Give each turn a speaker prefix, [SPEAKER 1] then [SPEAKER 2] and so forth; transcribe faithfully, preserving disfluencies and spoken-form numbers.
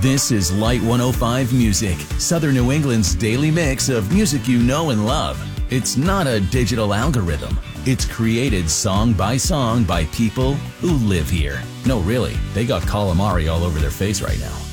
[SPEAKER 1] This is Light one oh five Music, Southern New England's daily mix of music you know and love. It's not a digital algorithm. It's created song by song by people who live here. No, really, they got calamari all over their face right now.